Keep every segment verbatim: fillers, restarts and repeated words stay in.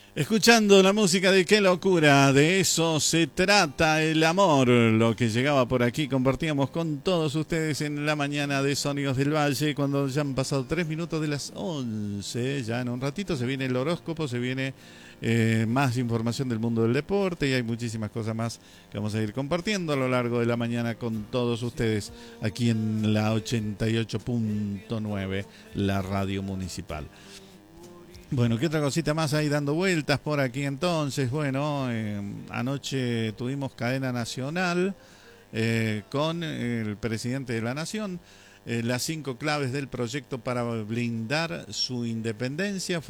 Escuchando la música de Qué Locura, de eso se trata el amor, lo que llegaba por aquí, compartíamos con todos ustedes en la mañana de Sonidos del Valle, cuando ya han pasado tres minutos de las once, ya en un ratito se viene el horóscopo, se viene eh, más información del mundo del deporte y hay muchísimas cosas más que vamos a ir compartiendo a lo largo de la mañana con todos ustedes aquí en la ochenta y ocho punto nueve, la radio municipal. Bueno, ¿qué otra cosita más hay dando vueltas por aquí entonces? Bueno, eh, anoche tuvimos cadena nacional eh, con el presidente de la Nación. Eh, las cinco claves del proyecto para blindar su independencia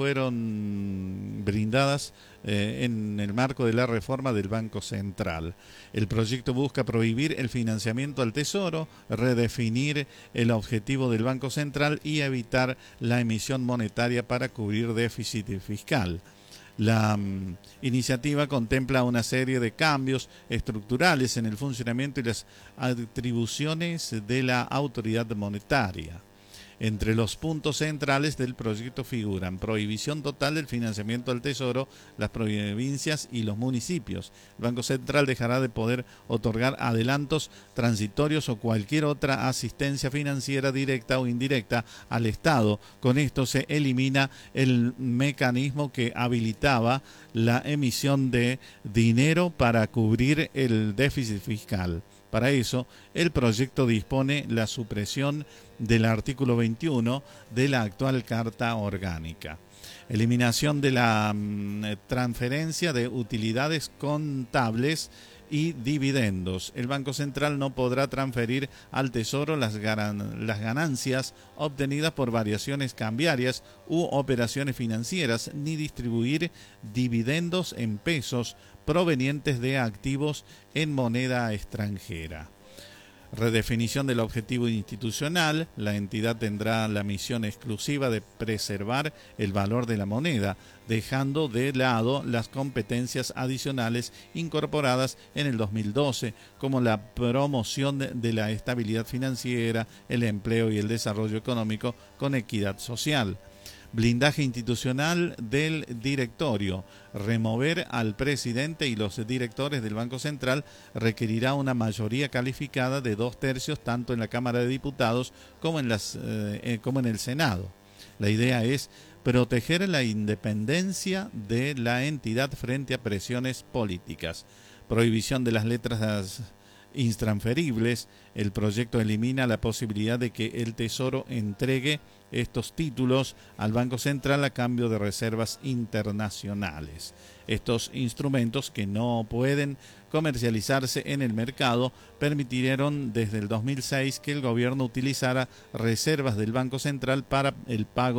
fueron brindadas eh, en el marco de la reforma del Banco Central. El proyecto busca prohibir el financiamiento al Tesoro, redefinir el objetivo del Banco Central y evitar la emisión monetaria para cubrir déficit fiscal. La um, iniciativa contempla una serie de cambios estructurales en el funcionamiento y las atribuciones de la autoridad monetaria. Entre los puntos centrales del proyecto figuran prohibición total del financiamiento al Tesoro, las provincias y los municipios. El Banco Central dejará de poder otorgar adelantos transitorios o cualquier otra asistencia financiera directa o indirecta al Estado. Con esto se elimina el mecanismo que habilitaba la emisión de dinero para cubrir el déficit fiscal. Para eso, el proyecto dispone la supresión del artículo veintiuno de la actual Carta Orgánica. Eliminación de la mm, transferencia de utilidades contables y dividendos. El Banco Central no podrá transferir al Tesoro las, garan las ganancias obtenidas por variaciones cambiarias u operaciones financieras, ni distribuir dividendos en pesos provenientes de activos en moneda extranjera. Redefinición del objetivo institucional. La entidad tendrá la misión exclusiva de preservar el valor de la moneda, dejando de lado las competencias adicionales incorporadas en el dos mil doce, como la promoción de la estabilidad financiera, el empleo y el desarrollo económico con equidad social. Blindaje institucional del directorio. Remover al presidente y los directores del Banco Central requerirá una mayoría calificada de dos tercios tanto en la Cámara de Diputados como en, las, eh, como en el Senado. La idea es proteger la independencia de la entidad frente a presiones políticas. Prohibición de las letras intransferibles. El proyecto elimina la posibilidad de que el Tesoro entregue estos títulos al Banco Central a cambio de reservas internacionales. Estos instrumentos, que no pueden comercializarse en el mercado, permitieron desde el dos mil seis que el gobierno utilizara reservas del Banco Central para el pago